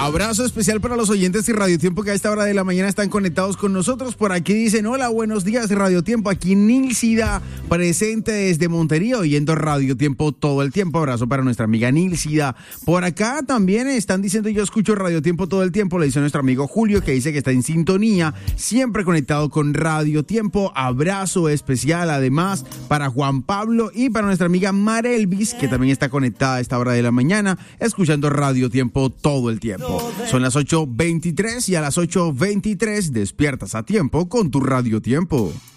Abrazo especial para los oyentes de Radio Tiempo que a esta hora de la mañana están conectados con nosotros. Por aquí dicen, hola, buenos días Radio Tiempo. Aquí Nilcida, presente desde Montería, oyendo Radio Tiempo todo el tiempo. Abrazo para nuestra amiga Nilcida. Por acá también están diciendo, yo escucho Radio Tiempo todo el tiempo. Le dice nuestro amigo Julio, que dice que está en sintonía, siempre conectado con Radio Tiempo. Abrazo especial además para Juan Pablo y para nuestra amiga Marelvis, que también está conectada a esta hora de la mañana, escuchando Radio Tiempo todo el tiempo. Son las 8:23 y a las 8:23 despiertas a tiempo con tu Radio Tiempo.